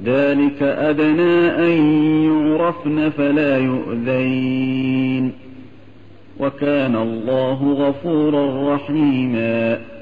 ذلك أدنى أن يعرفن فلا يؤذين وكان الله غفورا رحيما